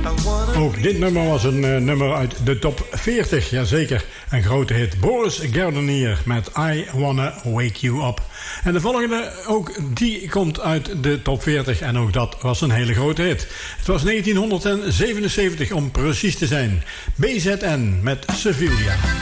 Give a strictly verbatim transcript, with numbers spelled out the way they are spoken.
Ook dit nummer was een uh, nummer uit de top veertig, jazeker. Een grote hit. Boris Gardenier met I Wanna Wake You Up. En de volgende, ook die komt uit de top veertig en ook dat was een hele grote hit. Het was negentien zevenenzeventig om precies te zijn. B Z N met Sevilla.